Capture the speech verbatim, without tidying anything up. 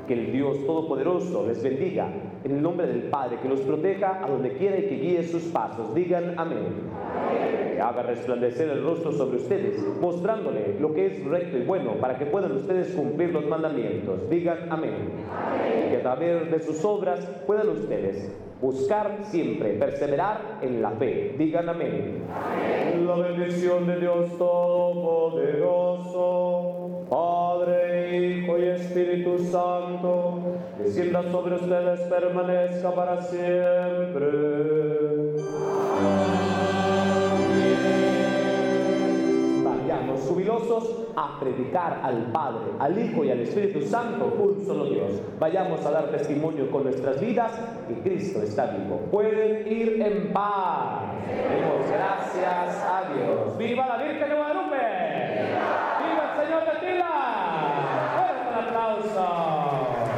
Que el Dios Todopoderoso les bendiga. En el nombre del Padre, que los proteja a donde quiera y que guíe sus pasos. Digan amén. Amén. Que haga resplandecer el rostro sobre ustedes, mostrándole lo que es recto y bueno, para que puedan ustedes cumplir los mandamientos. Digan amén. Amén. Que a través de sus obras puedan ustedes buscar siempre, perseverar en la fe. Digan amén. Amén. La bendición de Dios Todopoderoso, Padre, Hijo y Espíritu Santo, descienda sobre ustedes, permanezca para siempre. Amén. Vayamos jubilosos a predicar al Padre, al Hijo y al Espíritu Santo, un solo Dios. Vayamos a dar testimonio con nuestras vidas que Cristo está vivo. Pueden ir en paz. Demos gracias a Dios. ¡Viva la Virgen de Guadalupe!